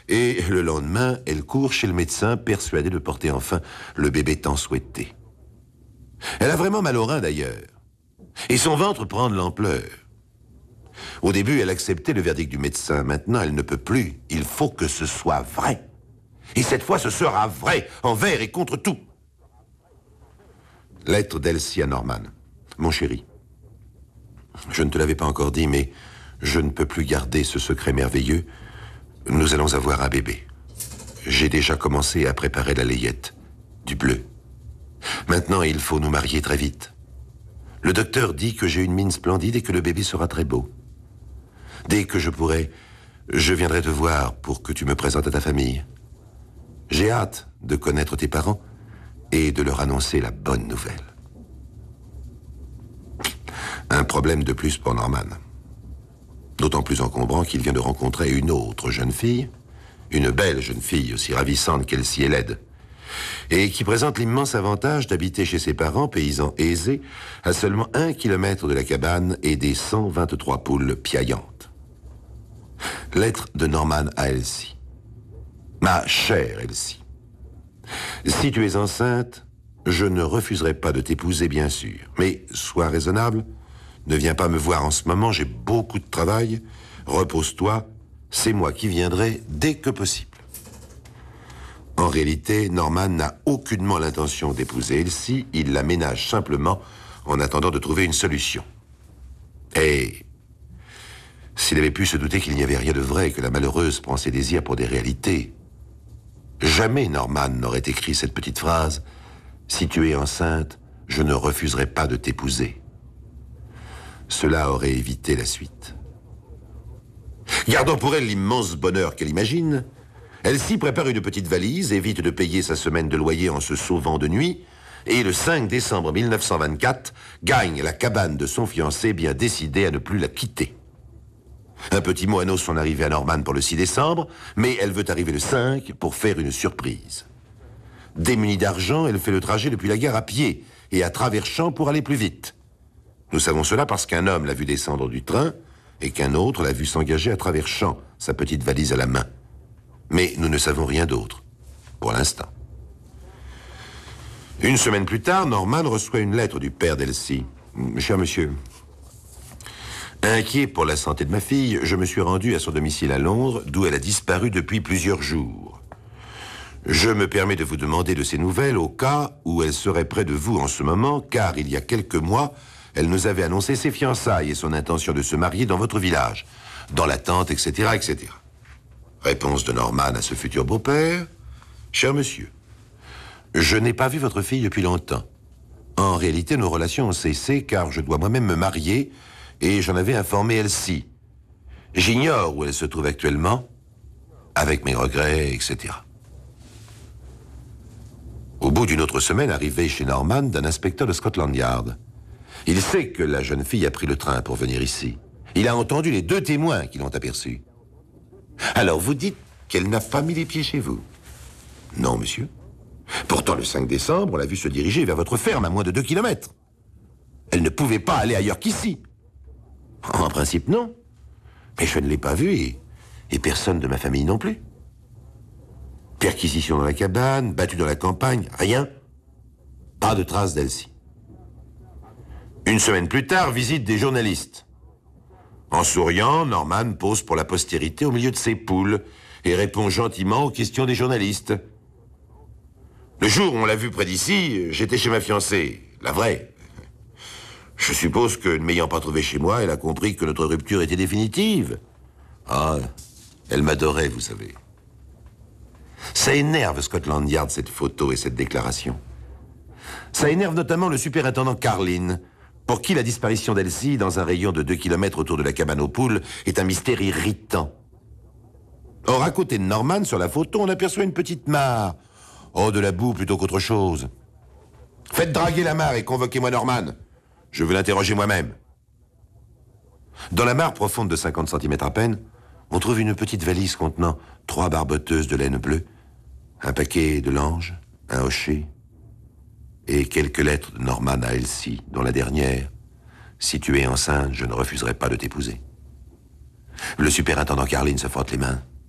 Et le lendemain, elle court chez le médecin, persuadée de porter enfin le bébé tant souhaité. Elle a vraiment mal au rein d'ailleurs. Et son ventre prend de l'ampleur. Au début, elle acceptait le verdict du médecin. Maintenant, elle ne peut plus. Il faut que ce soit vrai. Et cette fois, ce sera vrai, envers et contre tout. Lettre d'Elsie à Norman. Mon chéri, je ne te l'avais pas encore dit, mais je ne peux plus garder ce secret merveilleux. Nous allons avoir un bébé. J'ai déjà commencé à préparer la layette, du bleu. Maintenant, il faut nous marier très vite. Le docteur dit que j'ai une mine splendide et que le bébé sera très beau. Dès que je pourrai, je viendrai te voir pour que tu me présentes à ta famille. J'ai hâte de connaître tes parents et de leur annoncer la bonne nouvelle. Un problème de plus pour Norman. D'autant plus encombrant qu'il vient de rencontrer une autre jeune fille, une belle jeune fille aussi ravissante qu'Elsie est laide, et qui présente l'immense avantage d'habiter chez ses parents, paysans aisés, à seulement 1 kilomètre de la cabane et des 123 poules piaillantes. Lettre de Norman à Elsie. Ma chère Elsie, si tu es enceinte, je ne refuserai pas de t'épouser, bien sûr. Mais sois raisonnable, ne viens pas me voir en ce moment, j'ai beaucoup de travail. Repose-toi, c'est moi qui viendrai dès que possible. En réalité, Norman n'a aucunement l'intention d'épouser Elsie, il la ménage simplement en attendant de trouver une solution. Et s'il avait pu se douter qu'il n'y avait rien de vrai et que la malheureuse prend ses désirs pour des réalités, jamais Norman n'aurait écrit cette petite phrase « Si tu es enceinte, je ne refuserai pas de t'épouser ». Cela aurait évité la suite. Gardant pour elle l'immense bonheur qu'elle imagine, Elsie prépare une petite valise, évite de payer sa semaine de loyer en se sauvant de nuit, et le 5 décembre 1924, gagne la cabane de son fiancé, bien décidé à ne plus la quitter. Un petit mot annonce son arrivée à Norman pour le 6 décembre, mais elle veut arriver le 5 pour faire une surprise. Démunie d'argent, elle fait le trajet depuis la gare à pied et à travers champs pour aller plus vite. Nous savons cela parce qu'un homme l'a vu descendre du train et qu'un autre l'a vu s'engager à travers champs, sa petite valise à la main. Mais nous ne savons rien d'autre, pour l'instant. Une semaine plus tard, Norman reçoit une lettre du père d'Elsie. « Cher monsieur, inquiet pour la santé de ma fille, je me suis rendu à son domicile à Londres, d'où elle a disparu depuis plusieurs jours. Je me permets de vous demander de ses nouvelles au cas où elle serait près de vous en ce moment, car il y a quelques mois, elle nous avait annoncé ses fiançailles et son intention de se marier dans votre village, dans l'attente, etc., etc. » Réponse de Norman à ce futur beau-père. « Cher monsieur, je n'ai pas vu votre fille depuis longtemps. En réalité, nos relations ont cessé car je dois moi-même me marier et j'en avais informé Elsie. J'ignore où elle se trouve actuellement, avec mes regrets, etc. » Au bout d'une autre semaine, arrivé chez Norman d'un inspecteur de Scotland Yard. Il sait que la jeune fille a pris le train pour venir ici. Il a entendu les 2 témoins qui l'ont aperçue. Alors vous dites qu'elle n'a pas mis les pieds chez vous? Non, monsieur. Pourtant, le 5 décembre, on l'a vue se diriger vers votre ferme à moins de 2 kilomètres. Elle ne pouvait pas aller ailleurs qu'ici. En principe, non. Mais je ne l'ai pas vue et personne de ma famille non plus. Perquisition dans la cabane, battue dans la campagne, rien. Pas de traces d'Elsie. Une semaine plus tard, visite des journalistes. En souriant, Norman pose pour la postérité au milieu de ses poules et répond gentiment aux questions des journalistes. Le jour où on l'a vue près d'ici, j'étais chez ma fiancée, la vraie. Je suppose que, ne m'ayant pas trouvé chez moi, elle a compris que notre rupture était définitive. Ah, elle m'adorait, vous savez. Ça énerve Scotland Yard, cette photo et cette déclaration. Ça énerve notamment le superintendant Carlin, pour qui la disparition d'Elsie dans un rayon de 2 kilomètres autour de la cabane aux poules est un mystère irritant. Or, à côté de Norman, sur la photo, on aperçoit une petite mare. Oh, de la boue plutôt qu'autre chose. Faites draguer la mare et convoquez-moi Norman. Je veux l'interroger moi-même. Dans la mare profonde de 50 cm à peine, on trouve une petite valise contenant 3 barboteuses de laine bleue, un paquet de langes, un hochet, et quelques lettres de Norman à Elsie, dont la dernière « Si tu es enceinte, je ne refuserai pas de t'épouser ». Le superintendant Carlin se frotte les mains.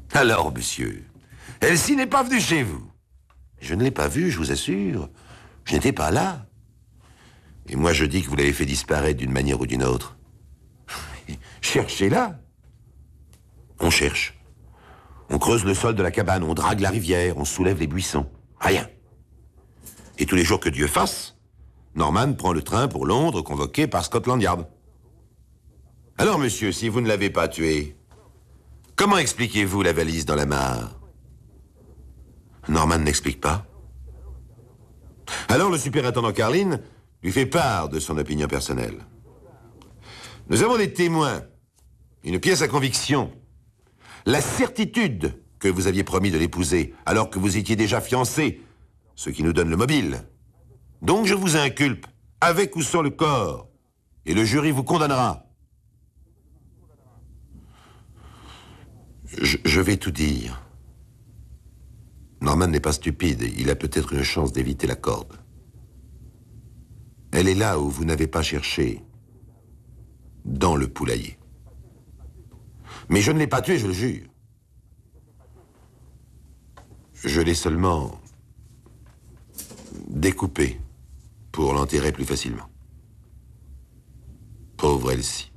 Alors, monsieur, Elsie n'est pas venue chez vous? Je ne l'ai pas vue, je vous assure. Je n'étais pas là. Et moi, je dis que vous l'avez fait disparaître d'une manière ou d'une autre. Cherchez-la. On cherche. On creuse le sol de la cabane, on drague la rivière, on soulève les buissons. Rien. Et tous les jours que Dieu fasse, Norman prend le train pour Londres, convoqué par Scotland Yard. Alors, monsieur, si vous ne l'avez pas tué, comment expliquez-vous la valise dans la mare? Norman n'explique pas. Alors le superintendant Carlin lui fait part de son opinion personnelle. Nous avons des témoins, une pièce à conviction, la certitude que vous aviez promis de l'épouser alors que vous étiez déjà fiancés, ce qui nous donne le mobile. Donc je vous inculpe, avec ou sans le corps, et le jury vous condamnera. Je vais tout dire. Norman n'est pas stupide, il a peut-être une chance d'éviter la corde. Elle est là où vous n'avez pas cherché, dans le poulailler. Mais je ne l'ai pas tué, je le jure. Je l'ai seulement découpé pour l'enterrer plus facilement. Pauvre Elsie.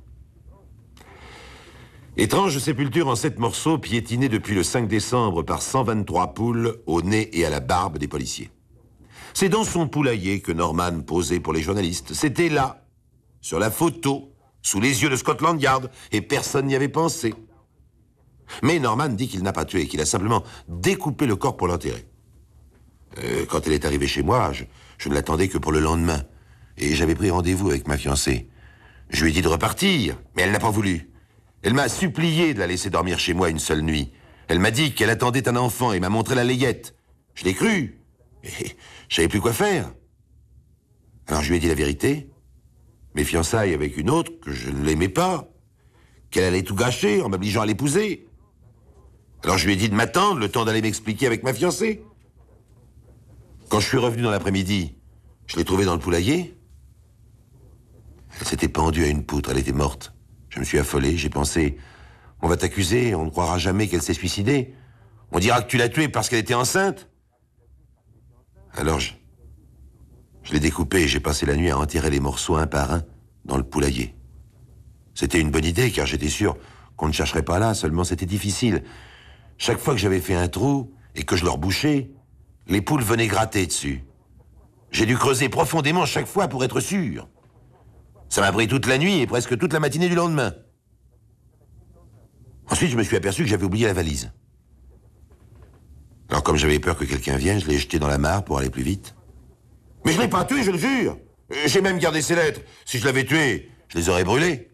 Étrange sépulture en 7 morceaux piétinés depuis le 5 décembre par 123 poules au nez et à la barbe des policiers. C'est dans son poulailler que Norman posait pour les journalistes. C'était là, sur la photo, sous les yeux de Scotland Yard, et personne n'y avait pensé. Mais Norman dit qu'il n'a pas tué, qu'il a simplement découpé le corps pour l'enterrer. Quand elle est arrivée chez moi, je ne l'attendais que pour le lendemain, et j'avais pris rendez-vous avec ma fiancée. Je lui ai dit de repartir, mais elle n'a pas voulu. Elle m'a supplié de la laisser dormir chez moi une seule nuit. Elle m'a dit qu'elle attendait un enfant et m'a montré la layette. Je l'ai cru. Et je savais plus quoi faire. Alors je lui ai dit la vérité. Mes fiançailles avec une autre, que je ne l'aimais pas. Qu'elle allait tout gâcher en m'obligeant à l'épouser. Alors je lui ai dit de m'attendre le temps d'aller m'expliquer avec ma fiancée. Quand je suis revenu dans l'après-midi, je l'ai trouvée dans le poulailler. Elle s'était pendue à une poutre, elle était morte. Je me suis affolé, j'ai pensé, on va t'accuser, on ne croira jamais qu'elle s'est suicidée. On dira que tu l'as tuée parce qu'elle était enceinte. Alors je l'ai découpée et j'ai passé la nuit à enterrer les morceaux un par un dans le poulailler. C'était une bonne idée car j'étais sûr qu'on ne chercherait pas là, seulement c'était difficile. Chaque fois que j'avais fait un trou et que je leur bouchais, les poules venaient gratter dessus. J'ai dû creuser profondément chaque fois pour être sûr. Ça m'a pris toute la nuit et presque toute la matinée du lendemain. Ensuite, je me suis aperçu que j'avais oublié la valise. Alors, comme j'avais peur que quelqu'un vienne, je l'ai jeté dans la mare pour aller plus vite. Mais je ne l'ai pas tué, je le jure. J'ai même gardé ses lettres. Si je l'avais tué, je les aurais brûlées.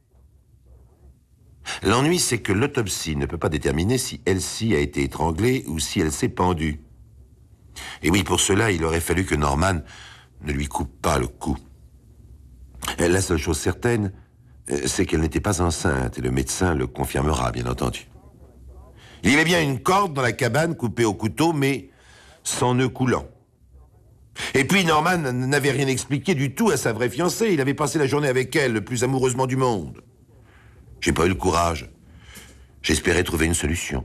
L'ennui, c'est que l'autopsie ne peut pas déterminer si Elsie a été étranglée ou si elle s'est pendue. Et oui, pour cela, il aurait fallu que Norman ne lui coupe pas le cou. La seule chose certaine, c'est qu'elle n'était pas enceinte, et le médecin le confirmera, bien entendu. Il y avait bien une corde dans la cabane coupée au couteau, mais sans nœud coulant. Et puis Norman n'avait rien expliqué du tout à sa vraie fiancée. Il avait passé la journée avec elle, le plus amoureusement du monde. J'ai pas eu le courage. J'espérais trouver une solution.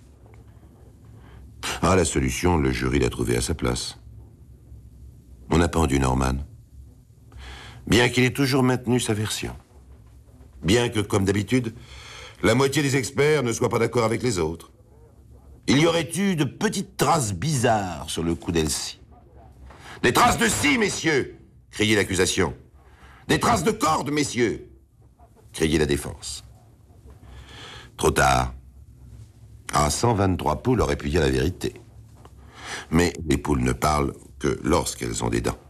Ah, la solution, le jury l'a trouvée à sa place. On a pendu Norman. Bien qu'il ait toujours maintenu sa version. Bien que, comme d'habitude, la moitié des experts ne soient pas d'accord avec les autres. Il y aurait eu de petites traces bizarres sur le cou d'Elsie. Des traces de scie, messieurs, criait l'accusation. Des traces de corde, messieurs, criait la défense. Trop tard. 123 poules auraient pu dire la vérité. Mais les poules ne parlent que lorsqu'elles ont des dents.